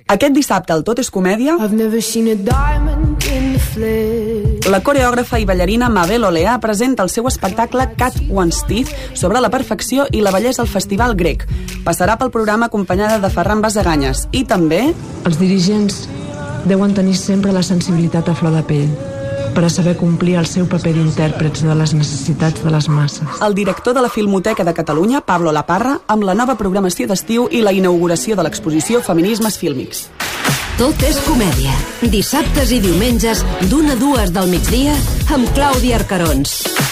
Aquest dissabte al Tot és Comèdia, la coreògrafa i ballarina Mabel Oleà presenta el seu espectacle Cat Wants Teeth sobre la perfecció i la bellesa al Festival Grec. Passarà pel programa acompanyada de Ferran Basaganyes i també... Els dirigents deuen tenir sempre la sensibilitat a flor de pell per a saber complir el seu paper d'intèrprets de les necessitats de les masses. El director de la Filmoteca de Catalunya, Pablo Laparra, amb la nova programació d'estiu i la inauguració de l'exposició Feminismes Fílmics. Tot és comèdia. Dissabtes i diumenges, d'1 a 2 del migdia, amb Clàudia Arcarons.